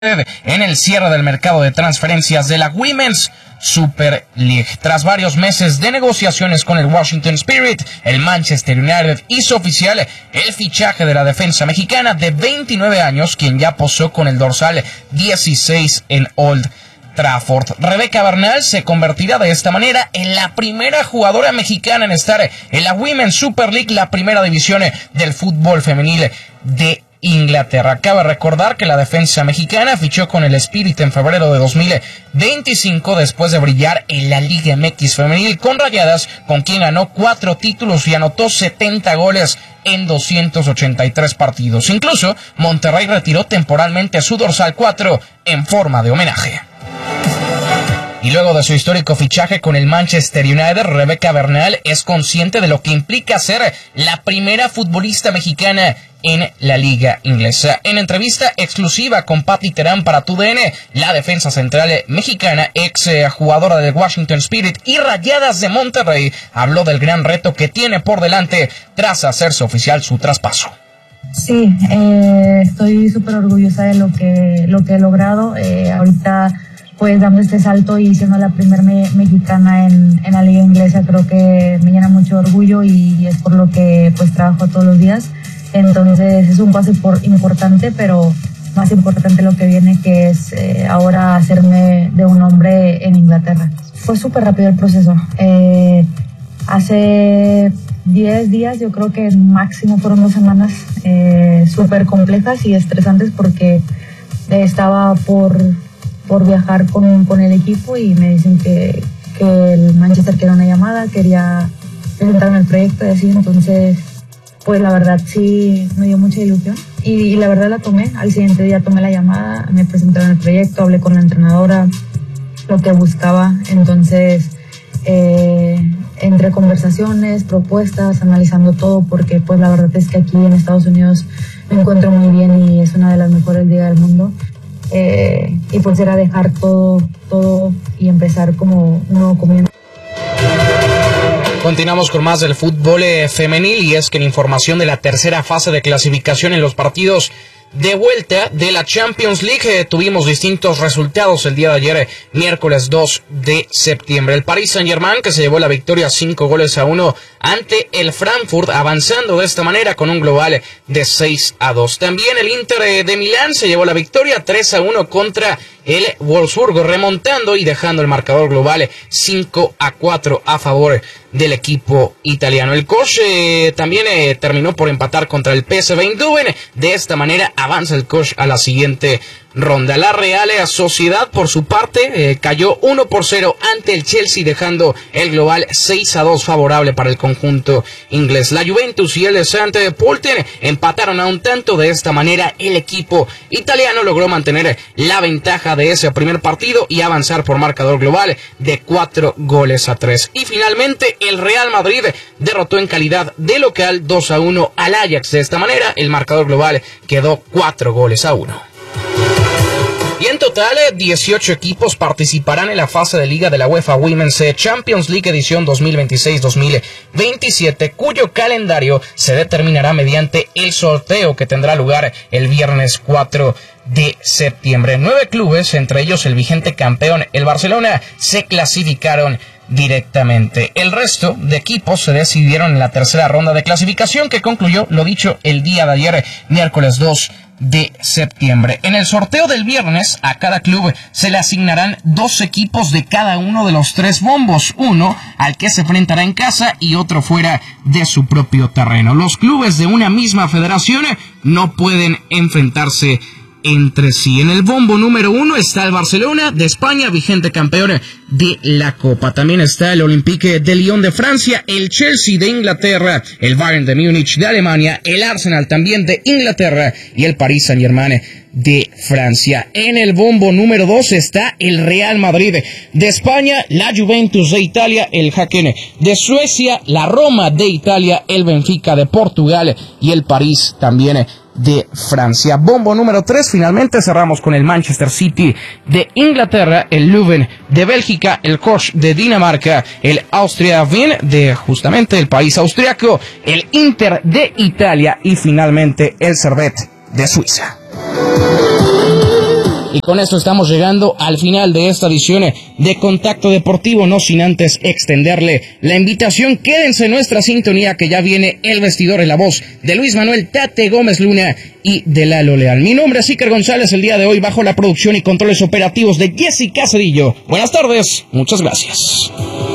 en el cierre del mercado de transferencias de la Women's Super League. Tras varios meses de negociaciones con el Washington Spirit, el Manchester United hizo oficial el fichaje de la defensa mexicana de 29 años, quien ya posó con el dorsal 16 en Old Trafford. Rebecca Bernal se convertirá de esta manera en la primera jugadora mexicana en estar en la Women's Super League, la primera división del fútbol femenil de Inglaterra. Cabe recordar que la defensa mexicana fichó con el Spirit en febrero de 2025 después de brillar en la Liga MX femenil con Rayadas, con quien ganó 4 títulos y anotó 70 goles en 283 partidos. Incluso Monterrey retiró temporalmente su dorsal 4 en forma de homenaje. Y luego de su histórico fichaje con el Manchester United, Rebecca Bernal es consciente de lo que implica ser la primera futbolista mexicana en la liga inglesa. En entrevista exclusiva con Pati Terán para TUDN, la defensa central mexicana, ex jugadora del Washington Spirit y Rayadas de Monterrey, habló del gran reto que tiene por delante tras hacerse oficial su traspaso. Sí, estoy súper orgullosa de lo que he logrado. Ahorita, pues dando este salto y siendo la primera mexicana en la liga inglesa, creo que me llena mucho orgullo y es por lo que pues trabajo todos los días. Entonces es un paso importante, pero más importante lo que viene, que es ahora hacerme de un hombre en Inglaterra. Fue súper rápido el proceso. Hace 10 días, yo creo que máximo fueron 2 semanas súper complejas y estresantes porque estaba por viajar con el equipo y me dicen que el Manchester quería una llamada, quería presentarme el proyecto y así. Entonces, pues la verdad sí me dio mucha ilusión y la verdad la tomé. Al siguiente día tomé la llamada, me presentaron el proyecto, hablé con la entrenadora, lo que buscaba. Entonces, entre conversaciones, propuestas, analizando todo, porque pues la verdad es que aquí en Estados Unidos me encuentro muy bien y es una de las mejores ligas del mundo. Y pues era dejar todo y empezar como un nuevo comienzo. Continuamos con más del fútbol femenil, y es que en información de la tercera fase de clasificación en los partidos de vuelta de la Champions League tuvimos distintos resultados el día de ayer, miércoles 2 de septiembre. El Paris Saint-Germain, que se llevó la victoria 5-1 ante el Frankfurt, avanzando de esta manera con un global de 6-2. También el Inter de Milán se llevó la victoria 3-1 contra el Wolfsburgo, remontando y dejando el marcador global 5-4 a favor del equipo italiano. El Koch también terminó por empatar contra el PSV Eindhoven. De esta manera avanza el Koch a la siguiente ronda. La Real Sociedad, por su parte, cayó 1-0 ante el Chelsea, dejando el global 6-2 favorable para el conjunto inglés. La Juventus y el St. Pölten empataron a un tanto. De esta manera el equipo italiano logró mantener la ventaja de ese primer partido y avanzar por marcador global de 4-3. Y finalmente el Real Madrid derrotó en calidad de local 2-1 al Ajax. De esta manera el marcador global quedó 4-1. Y en total, 18 equipos participarán en la fase de liga de la UEFA Women's Champions League edición 2026-2027, cuyo calendario se determinará mediante el sorteo que tendrá lugar el viernes 4 de septiembre. 9 clubes, entre ellos el vigente campeón, el Barcelona, se clasificaron directamente. El resto de equipos se decidieron en la tercera ronda de clasificación, que concluyó, lo dicho, el día de ayer, miércoles 2 de septiembre. En el sorteo del viernes, a cada club se le asignarán 2 equipos de cada uno de los 3 bombos, uno al que se enfrentará en casa y otro fuera de su propio terreno. Los clubes de una misma federación no pueden enfrentarse entre sí. En el bombo número 1 está el Barcelona de España, vigente campeón de la Copa. También está el Olympique de Lyon de Francia, el Chelsea de Inglaterra, el Bayern de Múnich de Alemania, el Arsenal también de Inglaterra y el Paris Saint-Germain de Francia. En el bombo número 2 está el Real Madrid de España, la Juventus de Italia, el Häcken de Suecia, la Roma de Italia, el Benfica de Portugal y el París también de Francia. Bombo número 3, finalmente cerramos con el Manchester City de Inglaterra, el Leuven de Bélgica, el Koch de Dinamarca, el Austria Wien de justamente el país austriaco, el Inter de Italia y finalmente el Servette de Suiza. Y con esto estamos llegando al final de esta edición de Contacto Deportivo, no sin antes extenderle la invitación. Quédense en nuestra sintonía, que ya viene El Vestidor, en la voz de Luis Manuel Tate Gómez Luna y de Lalo Leal. Mi nombre es Iker González, el día de hoy bajo la producción y controles operativos de Jessica Cedillo. Buenas tardes, muchas gracias.